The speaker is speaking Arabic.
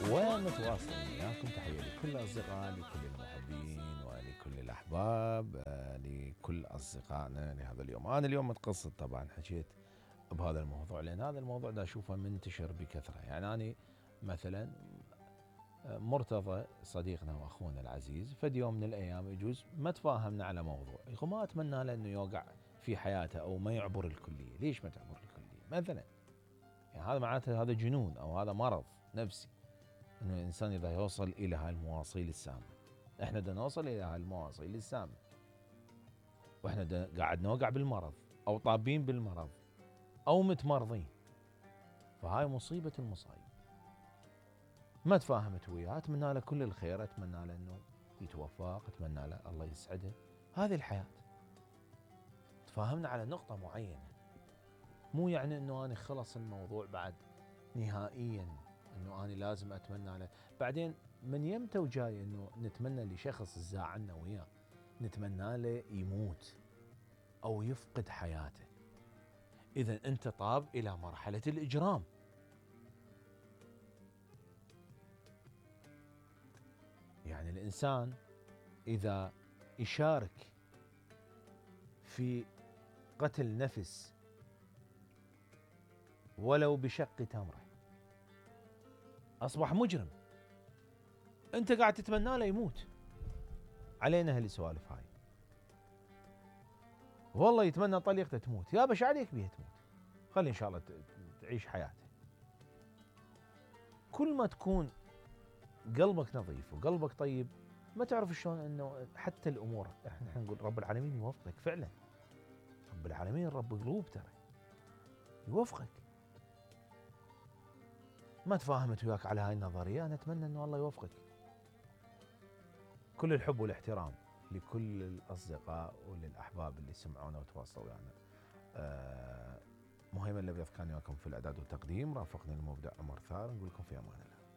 ونتواصل وياكم. تحية لكل الأصدقاء، لكل المحبين ولكل الأحباب، لكل أصدقائنا لهذا اليوم. أنا اليوم متقصد طبعا حكيت بهذا الموضوع لأن هذا الموضوع دا أشوفه منتشر بكثرة. يعني أنا مثلا مرتضى صديقنا وأخونا العزيز فد يوم من الأيام يجوز ما تفاهمنا على موضوع، يقول ما أتمنى له أنه يوقع في حياته أو ما يعبر الكلية. ليش ما تعبر الكلية مثلا؟ يعني هذا معناته هذا جنون أو هذا مرض نفسي، انه الانسان اذا يوصل الى هاي المواصيل السامه. احنا بدنا نوصل الى هاي المواصيل السامه واحنا قاعد نوقع بالمرض او طابين بالمرض او متمرضين. فهاي مصيبه المصايب. ما تفاهمت وياه، اتمنى له كل الخير، اتمنى له انه يتوفق، اتمنى له الله يسعده. هذه الحياه. تفاهمنا على نقطه معينه، مو يعني انه انا خلص الموضوع بعد نهائيا انه انا لازم اتمنى له. بعدين من يمتى وجاي انه نتمنى لشخص زعلنا وياه نتمنى له يموت او يفقد حياته؟ اذا انت طاب الى مرحله الاجرام. يعني الانسان اذا يشارك في قتل نفس ولو بشق تمره اصبح مجرم. انت قاعد تتمنى له يموت. علينا هالسوالف هاي. والله يتمنى طليقته تموت، يا بش عليك بيها تموت، خلي ان شاء الله تعيش حياته. كل ما تكون قلبك نظيف وقلبك طيب ما تعرف شلون انه حتى الامور احنا نقول رب العالمين يوفقك فعلا. رب العالمين رب قلوب ترى يوفقك. ما تفاهمت وياك على هاي النظريه، انا اتمنى انه الله يوفقك. كل الحب والاحترام لكل الاصدقاء وللاحباب اللي سمعونا وتواصلوا ويانا. مهيمن الابيض كان وياكم في الاعداد والتقديم، رافقني المبدع عمر ثار. نقول لكم في امان الله.